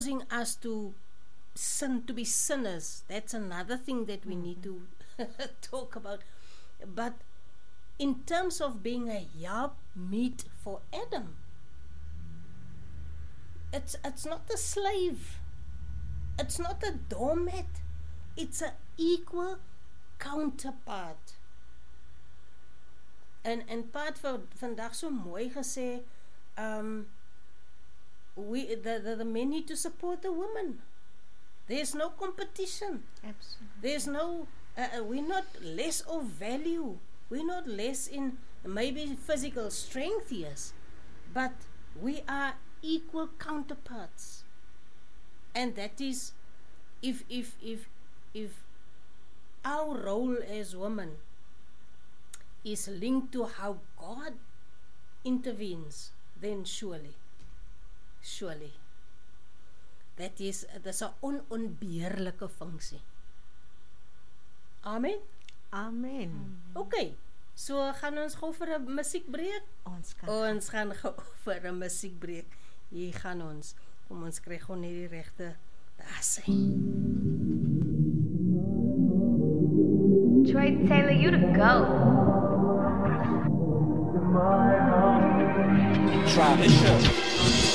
causing us to sin, to be sinners. That's another thing that we need to talk about. But in terms of being a help meet for Adam, it's not a slave. It's not a doormat. It's an equal counterpart. En Pat vandag so mooi gesê, the men need to support the women. There's no competition. Absolutely. There's no, we're not less of value. We're not less in maybe physical strength, yes, but we are equal counterparts. And that is, if our role as women is linked to how God intervenes, then surely, dis 'n onontbeerlike funksie. Amen. Amen. Okay, so gaan ons gou vir 'n musiekbreek. Ons gaan gou vir 'n musiekbreek. Hier gaan ons. Kom ons kry gou net die regte. Daar sê. Troy Taylor, you the GOAT. Try this shit.